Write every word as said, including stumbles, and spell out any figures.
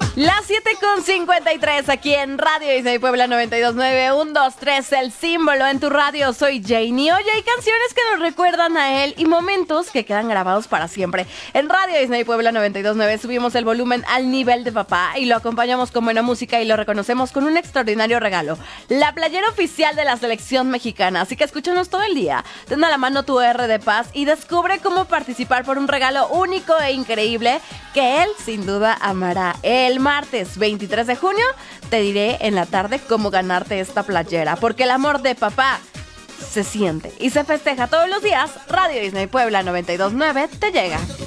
Las siete con cincuenta y tres aquí en Radio Disney Puebla noventa y dos punto nueve, uno, dos, tres, el símbolo en tu radio. Soy Janie. Oye, hay canciones que nos recuerdan a él y momentos que quedan grabados para siempre. En Radio Disney Puebla noventa y dos punto nueve subimos el volumen al nivel de papá y lo acompañamos con buena música y lo reconocemos con un extraordinario regalo: la playera oficial de la selección mexicana. Así que escúchanos todo el día. Ten a la mano tu R de paz y descubre cómo participar por un regalo único e increíble que él sin duda amará. El martes veintitrés de junio te diré en la tarde cómo ganarte esta playera, porque el amor de papá se siente y se festeja todos los días. Radio Disney Puebla noventa y dos punto nueve te llega.